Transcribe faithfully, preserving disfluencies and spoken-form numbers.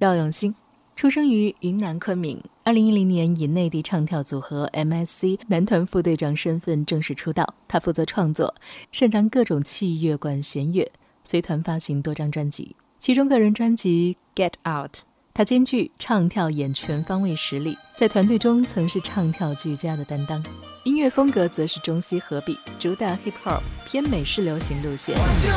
廖永新出生于云南昆明，二零一零年以内地唱跳组合 M S C 男团副队长身份正式出道。他负责创作，擅长各种器乐管弦乐，随团发行多张专辑，其中个人专辑 Get Out， 他兼具唱跳演全方位实力，在团队中曾是唱跳俱佳的担当。音乐风格则是中西合璧，主打 Hip Hop 偏美式流行路线。